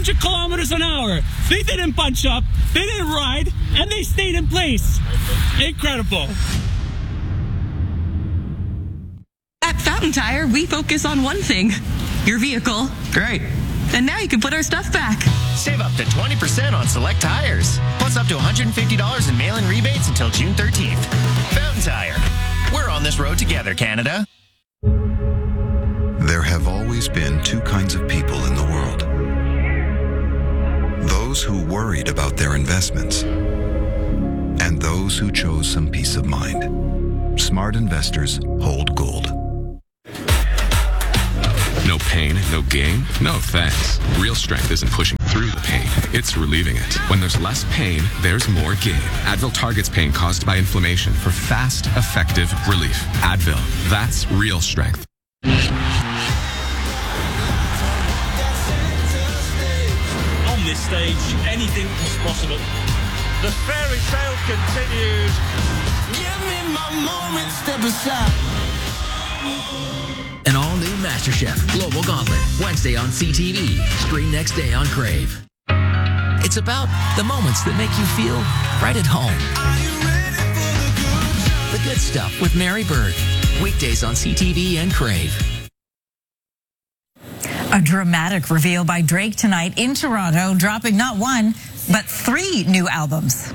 100 kilometers an hour. They didn't bunch up, they didn't ride, and they stayed in place. Incredible. At Fountain Tire, we focus on one thing, your vehicle. Great. And now you can put our stuff back. Save up to 20% on select tires. Plus up to $150 in mail-in rebates until June 13th. Fountain Tire. We're on this road together, Canada. There have always been two kinds of people in the world. Those who worried about their investments and those who chose some peace of mind. Smart investors hold gold. No pain, no gain? No thanks. Real strength isn't pushing through the pain. It's relieving it. When there's less pain, there's more gain. Advil targets pain caused by inflammation for fast, effective relief. Advil. That's real strength. On this stage, anything is possible. The fairy tale continues. Give me my moment, step aside. An all-new MasterChef Global Gauntlet, Wednesday on CTV, stream next day on Crave. It's about the moments that make you feel right at home. The Good Stuff with Mary Bird, weekdays on CTV and Crave. A dramatic reveal by Drake tonight in Toronto, dropping not one, but 3 new albums.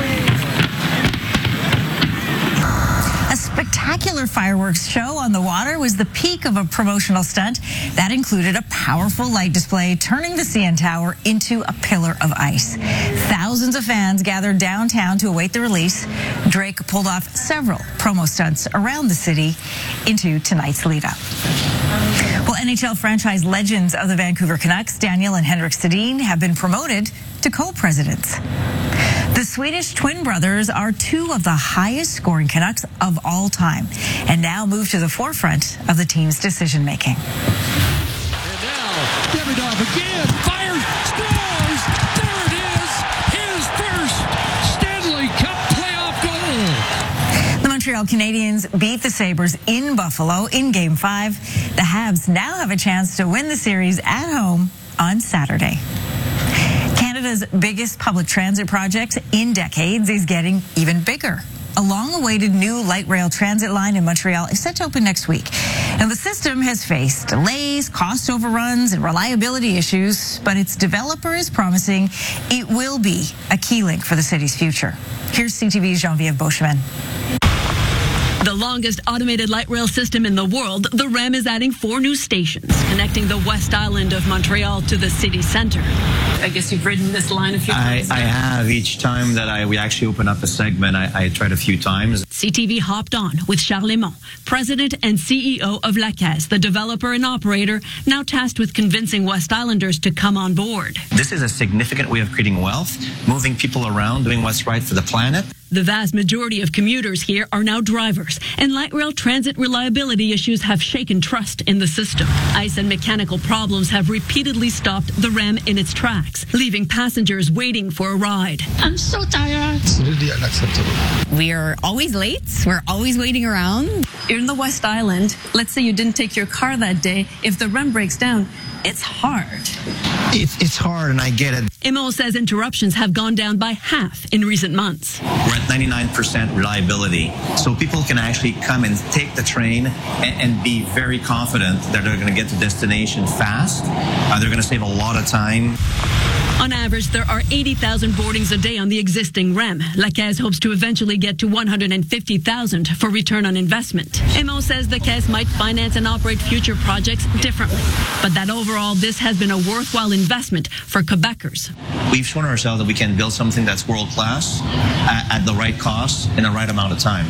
A spectacular fireworks show on the water was the peak of a promotional stunt that included a powerful light display turning the CN Tower into a pillar of ice. Thousands of fans gathered downtown to await the release. Drake pulled off several promo stunts around the city into tonight's lead-up. Well, NHL franchise legends of the Vancouver Canucks, Daniel and Henrik Sedin, have been promoted to co-presidents. The Swedish twin brothers are 2 of the highest scoring Canucks of all time and now move to the forefront of the team's decision-making. And now, Davidoff again, fires, scores! There it is! His first Stanley Cup playoff goal! The Montreal Canadiens beat the Sabres in Buffalo in Game 5. The Habs now have a chance to win the series at home on Saturday. Canada's biggest public transit project in decades is getting even bigger. A long-awaited new light rail transit line in Montreal is set to open next week. Now, the system has faced delays, cost overruns, and reliability issues, but its developer is promising it will be a key link for the city's future. Here's CTV's Geneviève Beauchemin. The longest automated light rail system in the world, the REM is adding 4 new stations, connecting the West Island of Montreal to the city center. I guess you've ridden this line a few times. I have. Each time that we actually open up a segment, I tried a few times. CTV hopped on with Charles Lemont, president and CEO of La Caisse, the developer and operator, now tasked with convincing West Islanders to come on board. This is a significant way of creating wealth, moving people around, doing what's right for the planet. The vast majority of commuters here are now drivers, and light rail transit reliability issues have shaken trust in the system. Ice and mechanical problems have repeatedly stopped the REM in its tracks, leaving passengers waiting for a ride. I'm so tired. It's really unacceptable. We are always late. We're always waiting around. You're in the West Island. Let's say you didn't take your car that day. If the REM breaks down, it's hard. It's hard, and I get it. Imo says interruptions have gone down by half in recent months. We're at 99% reliability, so people can actually come and take the train and be very confident that they're going to get to destination fast. They're going to save a lot of time. On average, there are 80,000 boardings a day on the existing REM. La Caisse hopes to eventually get to 150,000 for return on investment. Imo says the Caisse might finance and operate future projects differently, but that overall this has been a worthwhile investment for Quebecers. We've shown ourselves that we can build something that's world-class at the right cost in the right amount of time.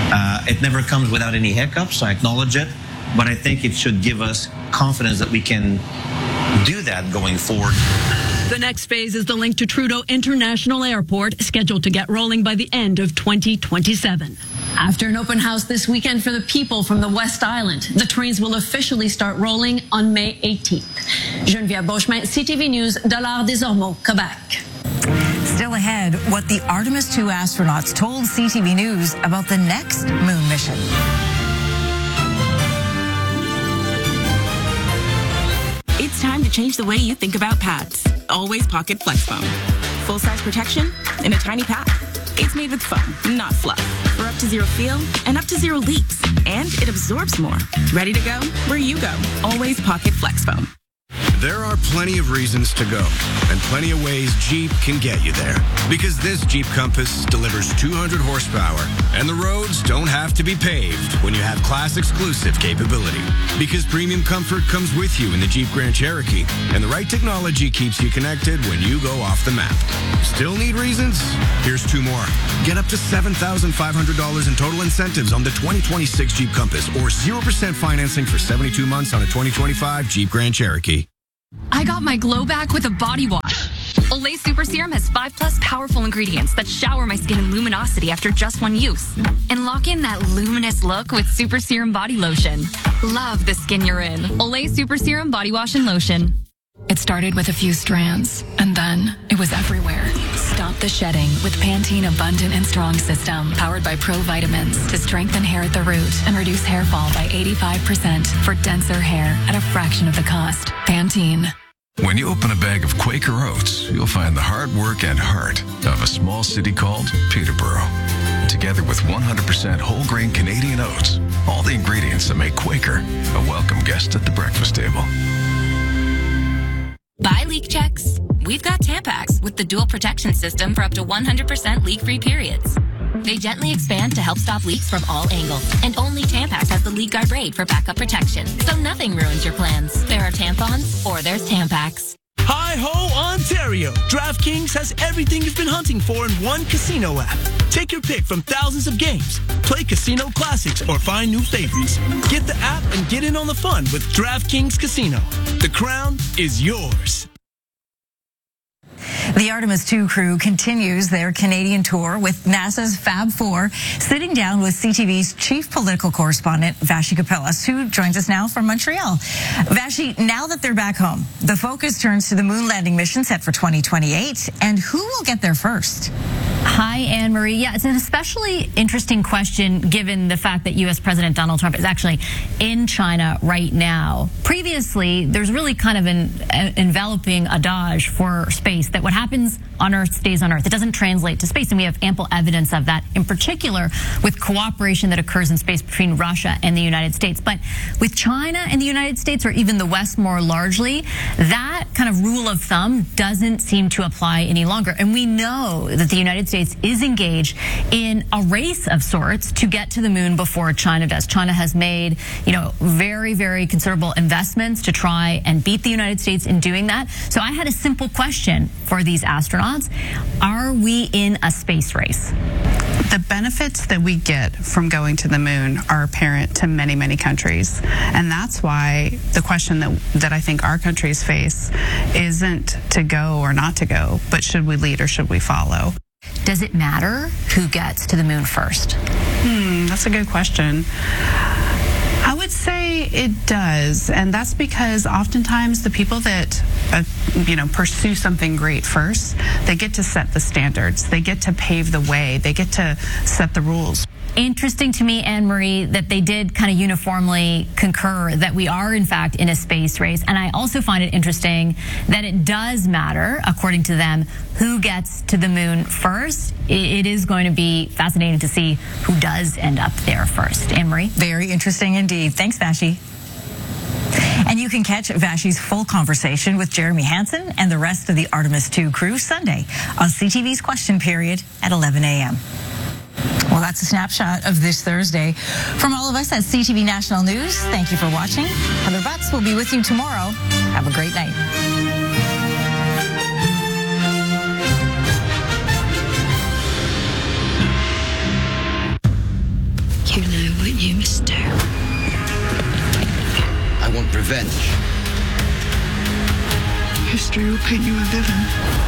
It never comes without any hiccups, I acknowledge it, but I think it should give us confidence that we can do that going forward. The next phase is the link to Trudeau International Airport, scheduled to get rolling by the end of 2027. After an open house this weekend for the people from the West Island, the trains will officially start rolling on May 18th. Geneviève Beauchemin, CTV News, Dollars des Ormeaux, Quebec. Still ahead, what the Artemis II astronauts told CTV News about the next moon mission. It's It's time to change the way you think about pads. Always Pocket Flex Foam. Full-size protection in a tiny pad. It's made with foam, not fluff. For up to zero feel and up to zero leaks. And it absorbs more. Ready to go where you go. Always Pocket Flex Foam. There are plenty of reasons to go, and plenty of ways Jeep can get you there. Because this Jeep Compass delivers 200 horsepower, and the roads don't have to be paved when you have class-exclusive capability. Because premium comfort comes with you in the Jeep Grand Cherokee, and the right technology keeps you connected when you go off the map. Still need reasons? Here's two more. Get up to $7,500 in total incentives on the 2026 Jeep Compass, or 0% financing for 72 months on a 2025 Jeep Grand Cherokee. I got my glow back with a body wash. Olay Super Serum has 5+ powerful ingredients that shower my skin in luminosity after just one use. And lock in that luminous look with Super Serum Body Lotion. Love the skin you're in. Olay Super Serum Body Wash and Lotion. It started with a few strands, and then it was everywhere. Stop the shedding with Pantene Abundant and Strong System, powered by Pro Vitamins to strengthen hair at the root and reduce hair fall by 85% for denser hair at a fraction of the cost. Pantene. When you open a bag of Quaker Oats, you'll find the hard work and heart of a small city called Peterborough. Together with 100% whole grain Canadian oats, all the ingredients that make Quaker a welcome guest at the breakfast table. Buy leak checks. We've got Tampax with the dual protection system for up to 100% leak-free periods. They gently expand to help stop leaks from all angles. And only Tampax has the Leak Guard braid for backup protection, so nothing ruins your plans. There are tampons, or there's Tampax. Hi-ho, Ontario! DraftKings has everything you've been hunting for in one casino app. Take your pick from thousands of games. Play casino classics or find new favorites. Get the app and get in on the fun with DraftKings Casino. The crown is yours. The Artemis II crew continues their Canadian tour with NASA's Fab 4, sitting down with CTV's chief political correspondent, Vassy Kapelas, who joins us now from Montreal. Vassy, now that they're back home, the focus turns to the moon landing mission set for 2028, and who will get there first? Hi, Anne-Marie. Yeah, it's an especially interesting question given the fact that U.S. President Donald Trump is actually in China right now. Previously, there's really kind of an enveloping adage for space that what happens on Earth stays on Earth. It doesn't translate to space, and we have ample evidence of that, in particular with cooperation that occurs in space between Russia and the United States. But with China and the United States, or even the West more largely, that kind of rule of thumb doesn't seem to apply any longer. And we know that the United States is engaged in a race of sorts to get to the moon before China does. China has made, very, very considerable investments to try and beat the United States in doing that. So I had a simple question for these astronauts. Are we in a space race? The benefits that we get from going to the moon are apparent to many, many countries. And that's why the question that I think our countries face isn't to go or not to go, but should we lead or should we follow? Does it matter who gets to the moon first? That's a good question. I would say it does, and that's because oftentimes the people that pursue something great first, they get to set the standards, they get to pave the way, they get to set the rules. Interesting to me, Anne-Marie, that they did kind of uniformly concur that we are, in fact, in a space race. And I also find it interesting that it does matter, according to them, who gets to the moon first. It is going to be fascinating to see who does end up there first. Anne-Marie? Very interesting indeed. Thanks, Vassy. And you can catch Vassy's full conversation with Jeremy Hansen and the rest of the Artemis II crew Sunday on CTV's Question Period at 11 a.m. Well, that's a snapshot of this Thursday. From all of us at CTV National News, thank you for watching. Heather Butts will be with you tomorrow. Have a great night. You know what you must do. I want revenge. History will paint you a villain.